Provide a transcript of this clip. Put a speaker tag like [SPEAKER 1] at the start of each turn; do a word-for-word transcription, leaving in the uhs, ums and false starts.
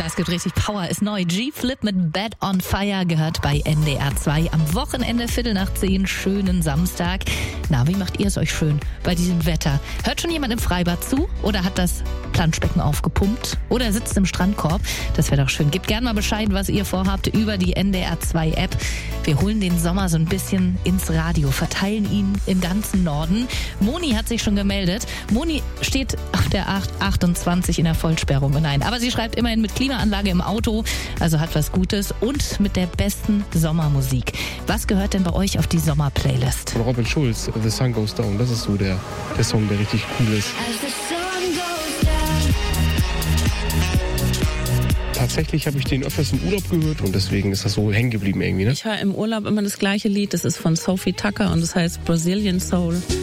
[SPEAKER 1] Das gibt richtig Power, ist neu. G-Flip mit Bad on Fire gehört bei N D R zwei. Am Wochenende Viertel nach zehn, schönen Samstag. Na, wie macht ihr es euch schön bei diesem Wetter? Hört schon jemand im Freibad zu? Oder hat das Planschbecken aufgepumpt? Oder sitzt im Strandkorb? Das wäre doch schön. Gebt gerne mal Bescheid, was ihr vorhabt über die N D R zwei App. Wir holen den Sommer so ein bisschen ins Radio, verteilen ihn im ganzen Norden. Moni hat sich schon gemeldet. Moni steht auf der acht achtundzwanzig in der Vollsperrung. Nein, aber sie schreibt immerhin mit Klimaanlage im Auto, also hat was Gutes und mit der besten Sommermusik. Was gehört denn bei euch auf die Sommerplaylist?
[SPEAKER 2] Von Robin Schulz, The Sun Goes Down, das ist so der, der Song, der richtig cool ist. Tatsächlich habe ich den öfters im Urlaub gehört und deswegen ist das so hängen geblieben irgendwie, ne?
[SPEAKER 3] Ich höre im Urlaub immer das gleiche Lied, das ist von Sophie Tucker und das heißt Brazilian Soul.